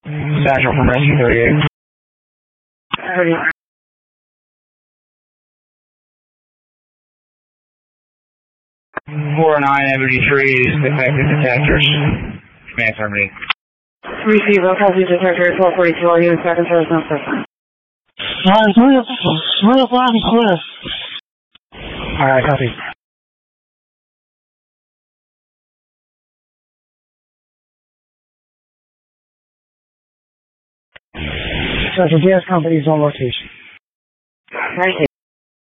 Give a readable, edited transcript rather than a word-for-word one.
Satchel from Rescue 38. 409 Ebony Trees, defective detectors. Command terminate. Receive local detector 1242, all units back in service, no system. Real flat and clear. Alright, copy. Central Gas Company's on location. Thank you.